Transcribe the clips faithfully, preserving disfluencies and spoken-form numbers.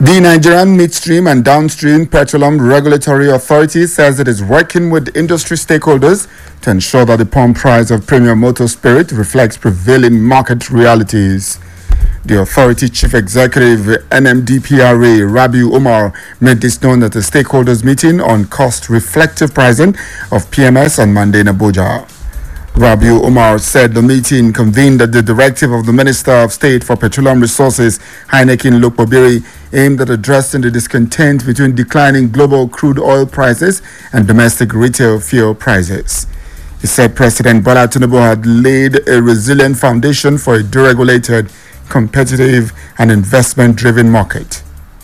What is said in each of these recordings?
The Nigerian Midstream and Downstream Petroleum Regulatory Authority says it is working with industry stakeholders to ensure that the pump price of premium motor spirit reflects prevailing market realities. The authority chief executive N M D P R A Rabiu Umar made this known at a stakeholders meeting on cost-reflective pricing of P M S on Monday in Abuja. Rabiu Umar said the meeting convened at the directive of the Minister of State for Petroleum Resources, Heineken Lokpobiri, aimed at addressing the discontent between declining global crude oil prices and domestic retail fuel prices. He said President Bola Tinubu had laid a resilient foundation for a deregulated, competitive and investment-driven market.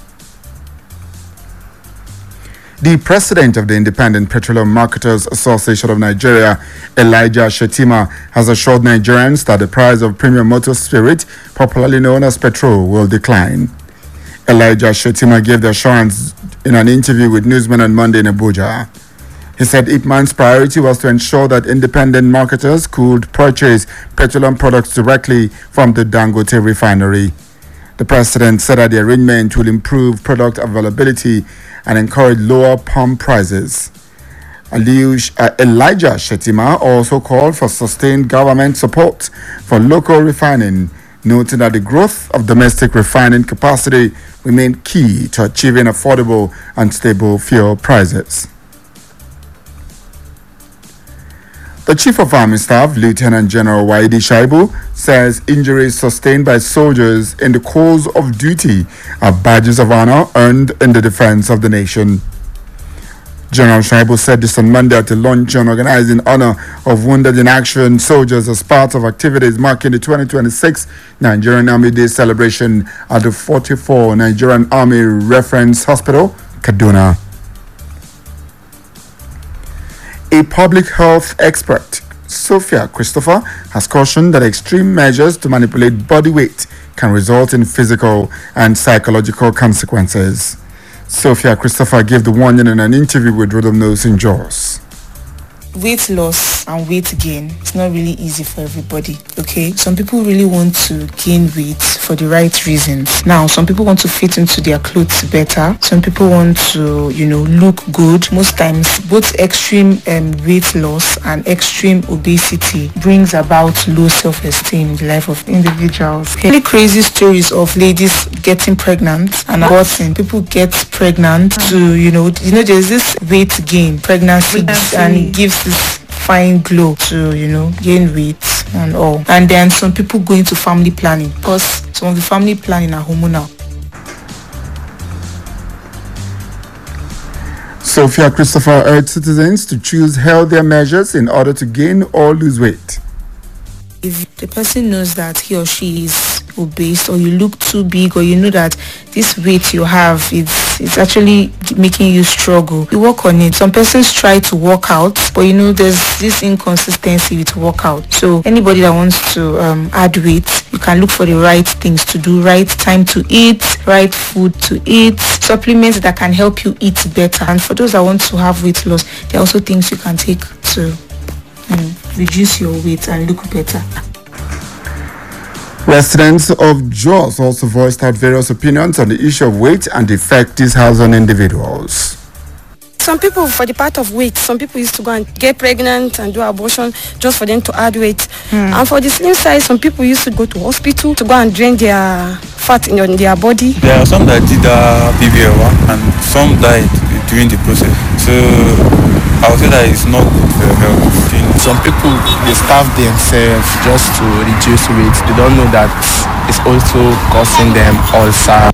The president of the Independent Petroleum Marketers Association of Nigeria, Elijah Shetima, has assured Nigerians that the price of premium motor spirit, popularly known as petrol, will decline. Elijah Shetima gave the assurance in an interview with newsmen on Monday in Abuja. He said IPMAN's priority was to ensure that independent marketers could purchase petroleum products directly from the Dangote refinery. The president said that the arrangement will improve product availability and encourage lower pump prices. Aliush, uh, Elijah Shetima also called for sustained government support for local refining, noting that the growth of domestic refining capacity remained key to achieving affordable and stable fuel prices. The Chief of Army Staff, Lieutenant General Waidi Shaibu, says injuries sustained by soldiers in the course of duty are badges of honor earned in the defense of the nation. General Shaibu said this on Monday at a luncheon organized in honor of Wounded in Action soldiers as part of activities marking the twenty twenty-six Nigerian Army Day celebration at the forty-four Nigerian Army Reference Hospital, Kaduna. A public health expert, Sophia Christopher, has cautioned that extreme measures to manipulate body weight can result in physical and psychological consequences. Sophia Christopher gave the warning in an interview with Rodom News in Jos. Weight loss and weight gain, it's not really easy for everybody, okay? Some people really want to gain weight for the right reasons. Now, some people want to fit into their clothes better. Some people want to, you know, look good. Most times, both extreme um, weight loss and extreme obesity brings about low self-esteem in the life of individuals. Okay. Really crazy stories of ladies getting pregnant and aborting. People get pregnant to, you know, you know, there's this weight gain, pregnancy, pregnancy. and it gives this fine glow to, you know, gain weight and all. And then some people go into family planning because some of the family planning are hormonal. Sophia Christopher urged citizens to choose healthier measures in order to gain or lose weight. If the person knows that he or she is obese, or you look too big, or you know that this weight you have it's it's actually making you struggle, you work on it. Some persons try to work out, but you know there's this inconsistency with workout. So anybody that wants to um, add weight, you can look for the right things to do, right time to eat, right food to eat, supplements that can help you eat better. And for those that want to have weight loss, there are also things you can take to Mm, reduce your weight and look better. Residents of Jos also voiced out various opinions on the issue of weight and the effect this has on individuals. Some people, for the part of weight, some people used to go and get pregnant and do abortion just for them to add weight. Mm. And for the slim size, some people used to go to hospital to go and drain their fat in, in their body. There are some that did uh, B B L and some died during the process. So I would say that it's not good for your health. Some people, they starve themselves just to reduce weight. They don't know that it's also causing them ulcer.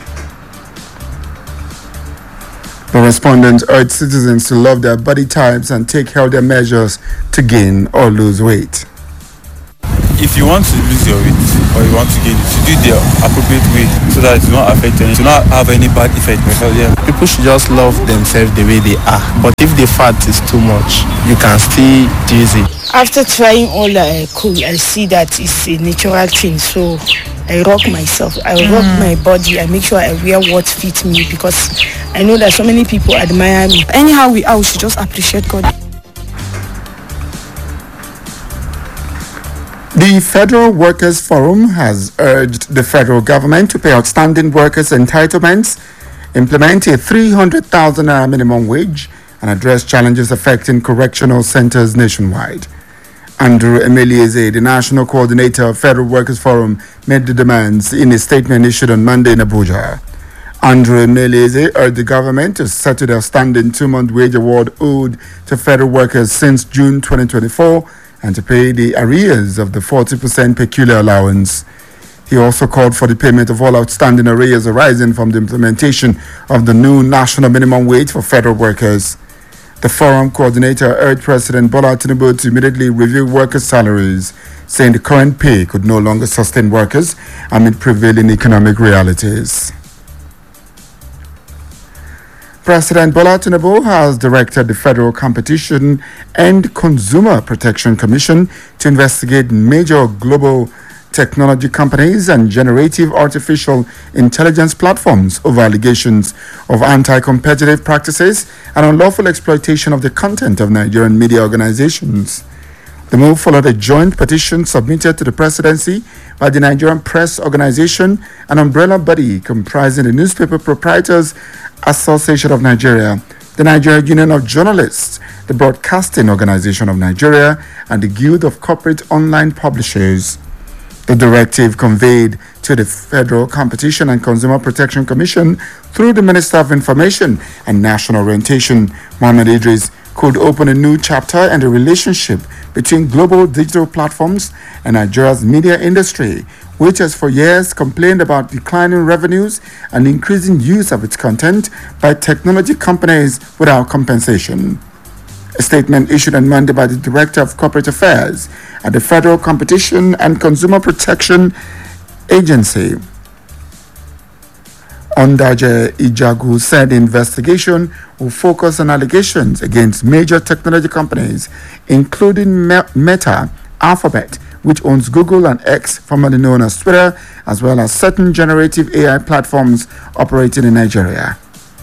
The respondents urged citizens to love their body types and take healthier measures to gain or lose weight. If you want to lose your weight or you want to gain it, you do the appropriate way so that it will not affect any, it will not have any bad effect. Yeah. People should just love themselves the way they are. But if the fat is too much, you can still use it. After trying all I could, I see that it's a natural thing. So I rock myself. I rock mm. my body. I make sure I wear what fits me because I know that so many people admire me. Anyhow we are, we should just appreciate God. The Federal Workers Forum has urged the federal government to pay outstanding workers' entitlements, implement a three hundred thousand naira minimum wage, and address challenges affecting correctional centers nationwide. Andrew Emelieze, the National Coordinator of Federal Workers Forum, made the demands in a statement issued on Monday in Abuja. Andrew Emelieze urged the government to settle the outstanding two-month wage award owed to federal workers since June twenty twenty-four and to pay the arrears of the forty percent peculiar allowance. He also called for the payment of all outstanding arrears arising from the implementation of the new national minimum wage for federal workers. The forum coordinator urged President Bola Tinubu to immediately review workers' salaries, saying the current pay could no longer sustain workers amid prevailing economic realities. President Bola Tinubu has directed the Federal Competition and Consumer Protection Commission to investigate major global technology companies and generative artificial intelligence platforms over allegations of anti-competitive practices and unlawful exploitation of the content of Nigerian media organizations. The move followed a joint petition submitted to the presidency by the Nigerian Press Organization, an umbrella body comprising the Newspaper Proprietors Association of Nigeria, the Nigerian Union of Journalists, the Broadcasting Organization of Nigeria, and the Guild of Corporate Online Publishers. The directive conveyed to the Federal Competition and Consumer Protection Commission through the Minister of Information and National Orientation, Mohammed Idris, could open a new chapter in the relationship between global digital platforms and Nigeria's media industry, which has for years complained about declining revenues and increasing use of its content by technology companies without compensation. A statement issued on Monday by the Director of Corporate Affairs at the Federal Competition and Consumer Protection Agency, Ondaje Ijagu, said the investigation will focus on allegations against major technology companies, including Meta, Alphabet, which owns Google, and X, formerly known as Twitter, as well as certain generative A I platforms operating in Nigeria.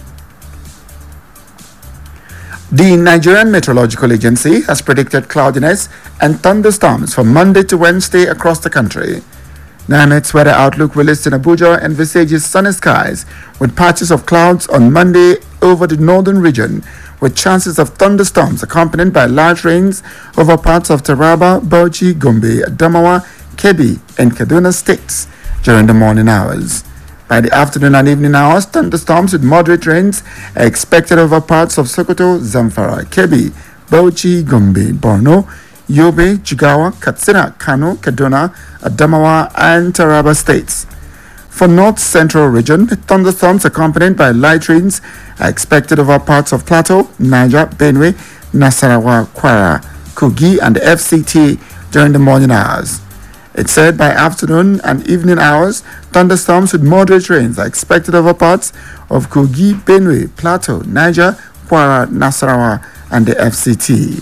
The Nigerian Meteorological Agency has predicted cloudiness and thunderstorms from Monday to Wednesday across the country. NIMET's weather outlook released in Abuja envisages sunny skies with patches of clouds on Monday over the northern region, with chances of thunderstorms accompanied by large rains over parts of Taraba, Bauchi, Gombe, Adamawa, Kebbi, and Kaduna states during the morning hours. By the afternoon and evening hours, thunderstorms with moderate rains are expected over parts of Sokoto, Zamfara, Kebbi, Bauchi, Gombe, Borno, Yobe, Jigawa, Katsina, Kano, Kaduna, Adamawa, and Taraba states. For North Central region, thunderstorms accompanied by light rains are expected over parts of Plateau, Niger, Benue, Nasarawa, Kwara, Kogi, and the F C T during the morning hours. It said by afternoon and evening hours, thunderstorms with moderate rains are expected over parts of Kogi, Benue, Plateau, Niger, Kwara, Nasarawa, and the F C T.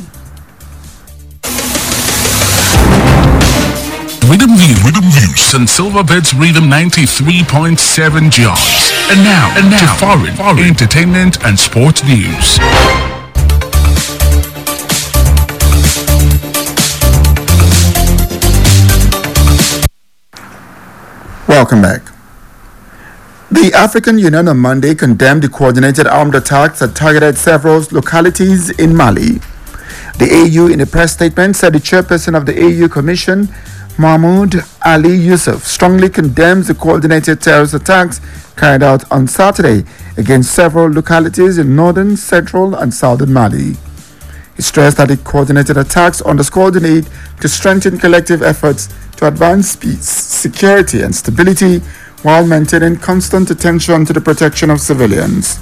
Rhythm News, Rhythm News, and Silverbirds Rhythm ninety-three point seven jobs. And now, and now, to foreign, foreign entertainment and sports news. Welcome back. The African Union on Monday condemned the coordinated armed attacks that targeted several localities in Mali. The A U, in a press statement, said the chairperson of the A U Commission, Mahmoud Ali Yusuf, strongly condemns the coordinated terrorist attacks carried out on Saturday against several localities in northern, central, and southern Mali. He stressed that the coordinated attacks underscore the need to strengthen collective efforts to advance peace, security, and stability while maintaining constant attention to the protection of civilians.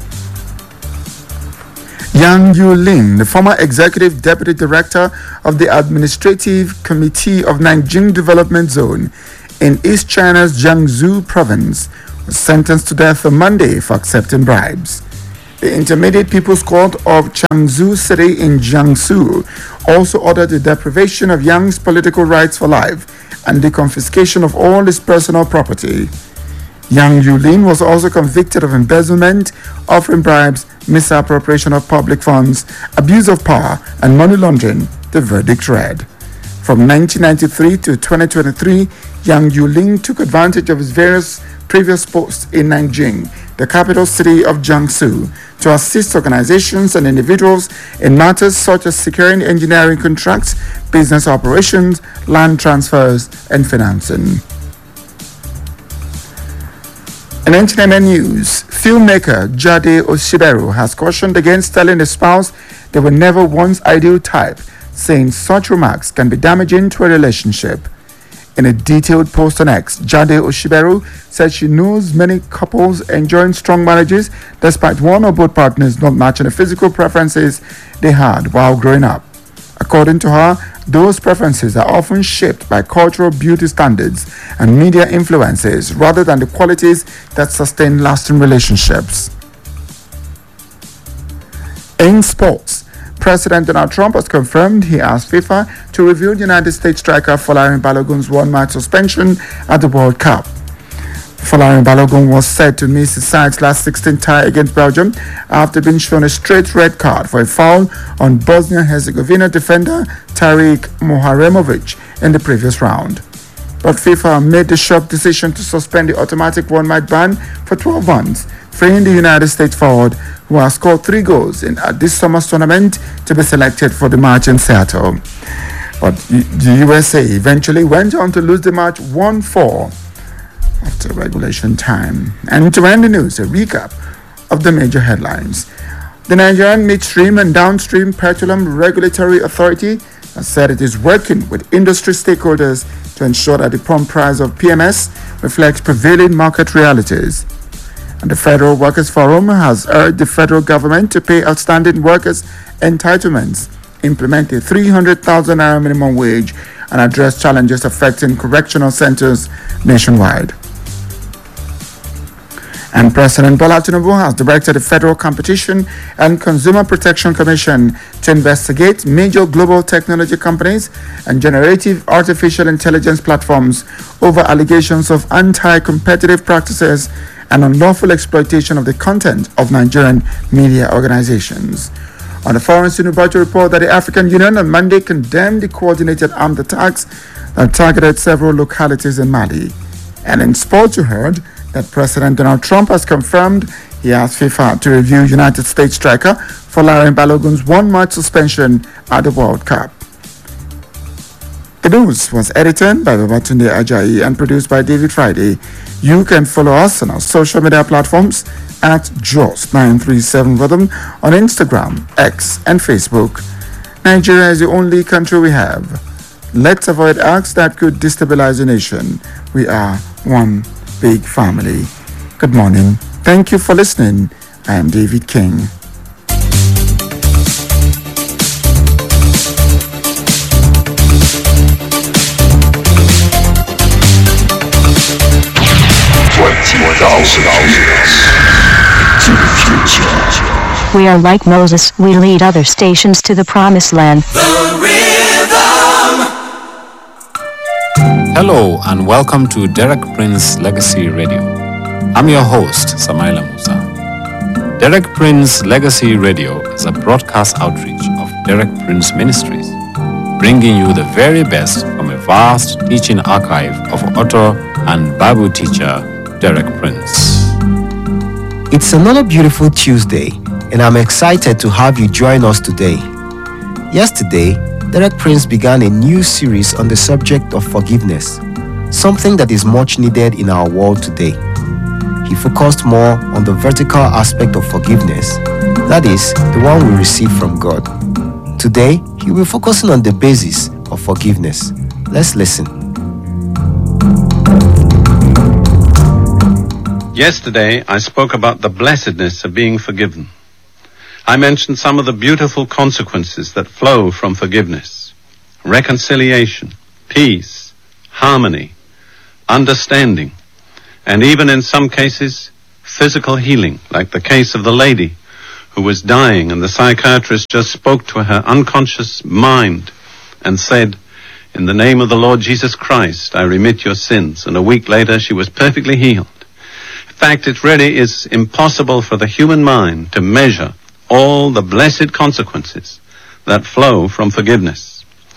Yang Yulin, the former executive deputy director of the Administrative Committee of Nanjing Development Zone in East China's Jiangsu province, was sentenced to death on Monday for accepting bribes. The Intermediate People's Court of Changzhou City in Jiangsu also ordered the deprivation of Yang's political rights for life and the confiscation of all his personal property. Yang Yulin was also convicted of embezzlement, offering bribes, misappropriation of public funds, abuse of power, and money laundering, the verdict read. From nineteen ninety-three to twenty twenty-three, Yang Yuling took advantage of his various previous posts in Nanjing, the capital city of Jiangsu, to assist organizations and individuals in matters such as securing engineering contracts, business operations, land transfers, and financing. In entertainment news, filmmaker Jade Oshiberu has cautioned against telling his spouse they were never one's ideal type, saying such remarks can be damaging to a relationship. In a detailed post on X, Jade Oshiberu said she knows many couples enjoying strong marriages despite one or both partners not matching the physical preferences they had while growing up. According to her, those preferences are often shaped by cultural beauty standards and media influences rather than the qualities that sustain lasting relationships. In sports, President Donald Trump has confirmed he asked FIFA to review the United States striker Folarin Balogun's one-match suspension at the World Cup. Folarin Balogun was said to miss his side's last sixteen tie against Belgium after being shown a straight red card for a foul on Bosnia-Herzegovina defender Tariq Moharemovic in the previous round. But FIFA made the sharp decision to suspend the automatic one-match ban for twelve months, freeing the United States forward, who has scored three goals in at this summer's tournament, to be selected for the match in Seattle. But the U S A eventually went on to lose the match one four after regulation time. And to end the news, a recap of the major headlines. The Nigerian Midstream and Downstream Petroleum Regulatory Authority has said it is working with industry stakeholders to ensure that the pump price of P M S reflects prevailing market realities. And the Federal Workers Forum has urged the federal government to pay outstanding workers' entitlements, implement a three hundred thousand naira minimum wage, and address challenges affecting correctional centers nationwide. And President Bola Tinubu has directed the Federal Competition and Consumer Protection Commission to investigate major global technology companies and generative artificial intelligence platforms over allegations of anti-competitive practices and unlawful exploitation of the content of Nigerian media organizations. On the foreign, Tinubu report that the African Union on Monday condemned the coordinated armed attacks that targeted several localities in Mali. And in sports, you heard that President Donald Trump has confirmed he asked FIFA to review United States striker Folarin Balogun's one-match suspension at the World Cup. The news was edited by Babatunde Ajayi and produced by David Friday. You can follow us on our social media platforms at Jos nine three seven Rhythm on Instagram, X, and Facebook. Nigeria is the only country we have. Let's avoid acts that could destabilize the nation. We are one big family. Good morning. Thank you for listening. I am David King. We are like Moses, we lead other stations to the promised land. The Rhythm. Hello and welcome to Derek Prince Legacy Radio. I'm your host, Samaila Musa. Derek Prince Legacy Radio is a broadcast outreach of Derek Prince Ministries, bringing you the very best from a vast teaching archive of author and Bible teacher Derek Prince. It's another beautiful Tuesday, and I'm excited to have you join us today. Yesterday, Derek Prince began a new series on the subject of forgiveness, something that is much needed in our world today. He focused more on the vertical aspect of forgiveness, that is, the one we receive from God. Today, he will be focusing on the basis of forgiveness. Let's listen. Yesterday, I spoke about the blessedness of being forgiven. I mentioned some of the beautiful consequences that flow from forgiveness: reconciliation, peace, harmony, understanding, and even in some cases, physical healing, like the case of the lady who was dying and the psychiatrist just spoke to her unconscious mind and said, "In the name of the Lord Jesus Christ, I remit your sins," and a week later she was perfectly healed. In fact, it really is impossible for the human mind to measure all the blessed consequences that flow from forgiveness.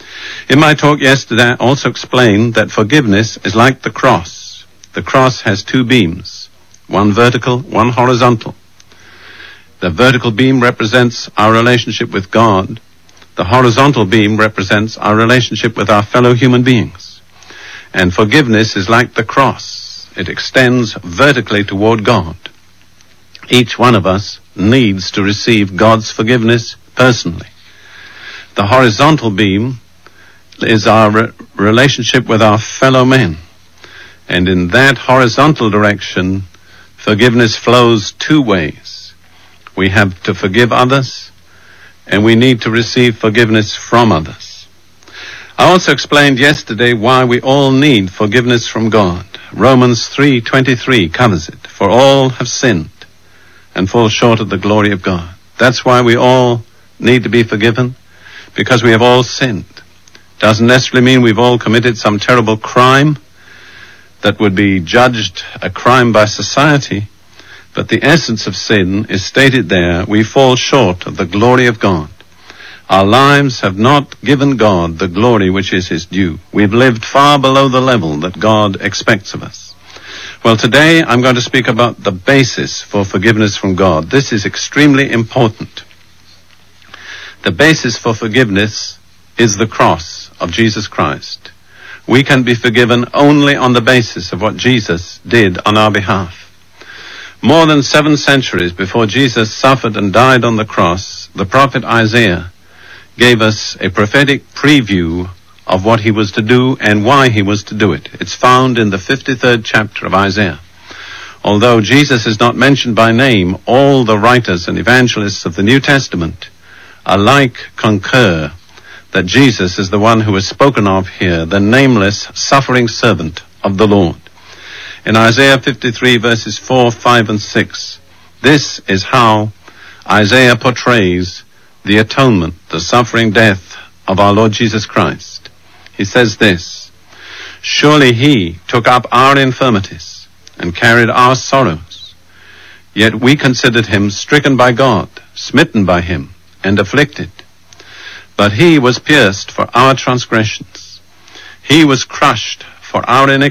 In my talk yesterday, I also explained that forgiveness is like the cross. The cross has two beams, one vertical, one horizontal. The vertical beam represents our relationship with God. The horizontal beam represents our relationship with our fellow human beings. And forgiveness is like the cross. It extends vertically toward God. Each one of us needs to receive God's forgiveness personally. The horizontal beam is our re- relationship with our fellow men. And in that horizontal direction, forgiveness flows two ways. We have to forgive others, and we need to receive forgiveness from others. I also explained yesterday why we all need forgiveness from God. Romans three twenty-three covers it. For all have sinned and fall short of the glory of God. That's why we all need to be forgiven, because we have all sinned. Doesn't necessarily mean we've all committed some terrible crime that would be judged a crime by society, but the essence of sin is stated there. We fall short of the glory of God. Our lives have not given God the glory which is his due. We've lived far below the level that God expects of us. Well, today I'm going to speak about the basis for forgiveness from God. This is extremely important. The basis for forgiveness is the cross of Jesus Christ. We can be forgiven only on the basis of what Jesus did on our behalf. More than seven centuries before Jesus suffered and died on the cross, the prophet Isaiah gave us a prophetic preview of what he was to do and why he was to do it. It's found in the fifty-third chapter of Isaiah. Although Jesus is not mentioned by name, all the writers and evangelists of the New Testament alike concur that Jesus is the one who is spoken of here, the nameless suffering servant of the Lord. In Isaiah fifty-three verses four, five, and six, this is how Isaiah portrays the atonement, the suffering death of our Lord Jesus Christ. He says this, surely he took up our infirmities and carried our sorrows. Yet we considered him stricken by God, smitten by him, and afflicted. But he was pierced for our transgressions. He was crushed for our iniquities.